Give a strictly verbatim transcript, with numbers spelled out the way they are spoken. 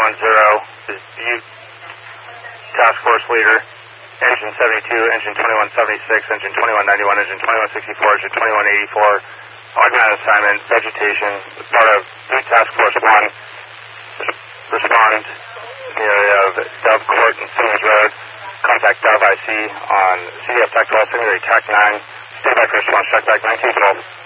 one zero, is Butte Task Force Leader, Engine seventy-two, Engine twenty-one seventy-six, Engine twenty-one ninety-one, Engine twenty-one sixty-four, Engine twenty-one eighty-four, augmented assignment, vegetation, part of Butte Task Force one, respond in the area of Dove Court and Simmons Road, contact Dove I C on C D F Tactical Secondary T A C nine, stay back for response, check back nine two twelve.